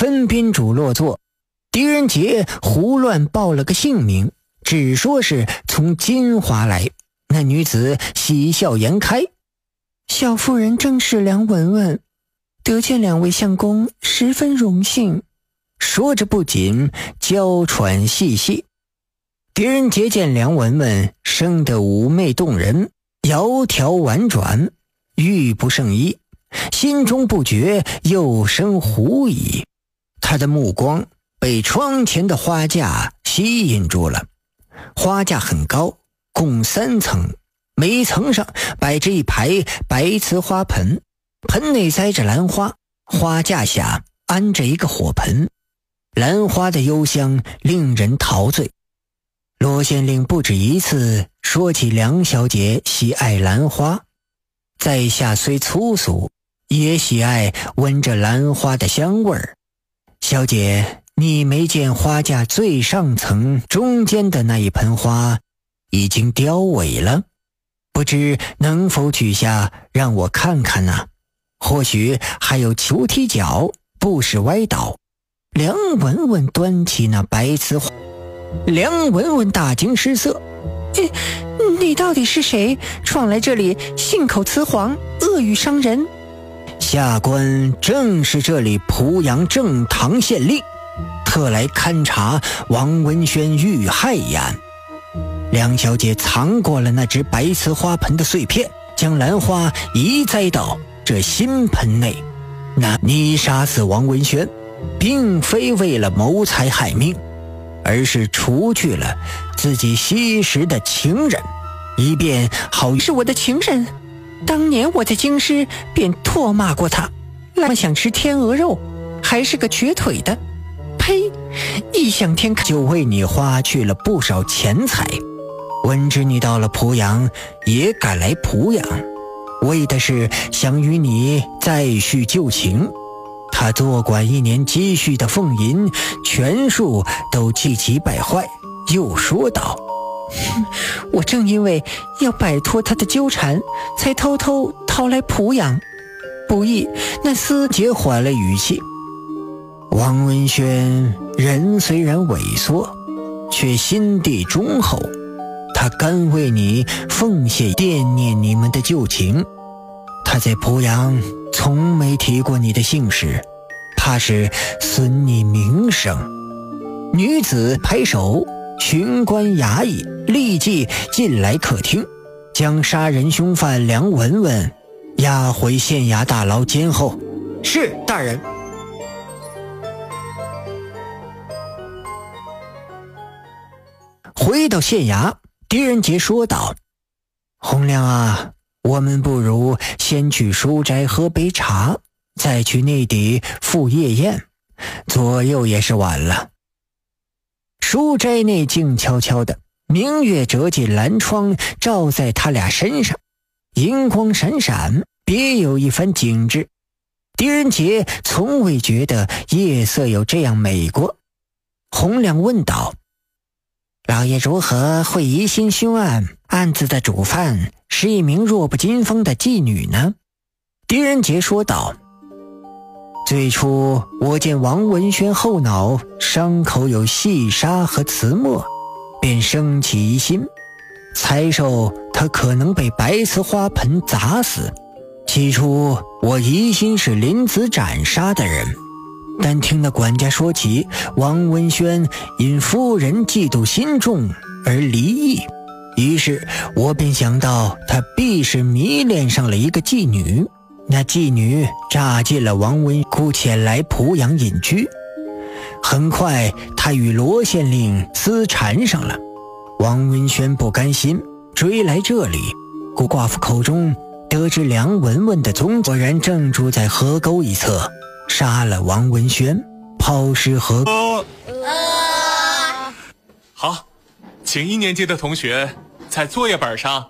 分宾主落座，狄仁杰胡乱报了个姓名，只说是从金华来。那女子喜笑颜开：小妇人正是梁文文，得见两位相公，十分荣幸。说着不仅娇喘细细。狄仁杰见梁文文生得妩媚动人，窈窕婉转，玉不胜衣，心中不觉又生狐疑。他的目光被窗前的花架吸引住了。花架很高，共3层，每层上摆着一排白瓷花盆，盆内栽着兰花，花架下安着一个火盆，兰花的幽香令人陶醉。罗县令不止一次说起梁小姐喜爱兰花，在下虽粗俗，也喜爱闻着兰花的香味儿。小姐，你没见花架最上层中间的那一盆花已经凋萎了？不知能否取下让我看看呢？或许还有球踢脚，不使歪倒。梁文文端起那白瓷花，梁文文大惊失色：你到底是谁？闯来这里信口雌黄，恶语伤人。下官正是这里濮阳正堂县令，特来勘察王文轩遇害一案。梁小姐藏过了那只白瓷花盆的碎片，将兰花移栽到这新盆内。那你杀死王文轩，并非为了谋财害命，而是除去了自己昔时的情人，以便好是我的情人。当年我在京师便唾骂过他，烂想吃天鹅肉，还是个瘸腿的。呸！异想天开，就为你花去了不少钱财。闻知你到了濮阳，也赶来濮阳，为的是想与你再续旧情。他多管1年积蓄的俸银全数都气急败坏，又说道：我正因为要摆脱他的纠缠，才偷偷逃来濮阳。不义，那厮结缓了语气：王文轩人虽然萎缩，却心地忠厚，他甘为你奉献，惦念你们的旧情。他在濮阳从没提过你的姓氏，怕是损你名声。女子拍手，巡官衙役立即进来客厅，将杀人凶犯梁文文押回县衙大牢监候。是，大人。回到县衙，狄仁杰说道：洪亮啊，我们不如先去书斋喝杯茶，再去内邸赴夜宴，左右也是晚了。书斋内静悄悄的，明月折进蓝窗，照在他俩身上，银光闪闪，别有一番景致。狄仁杰从未觉得夜色有这样美过。洪亮问道：老爷如何会疑心凶案？案子的主犯是一名弱不禁风的妓女呢？狄仁杰说道：最初我见王文轩后脑伤口有细沙和瓷墨，便生起疑心，猜受他可能被白瓷花盆砸死。起初我疑心是林子斩杀的人，但听那管家说起王文轩因夫人嫉妒心重而离异，于是我便想到他必是迷恋上了一个妓女。那妓女诈进了王文，故前来濮阳隐居。很快他与罗县令私缠上了，王文轩不甘心，追来这里，故寡妇口中得知梁文文的踪迹，果然正住在河沟一侧，杀了王文轩，抛尸河沟。 好，请1年级的同学在作业本上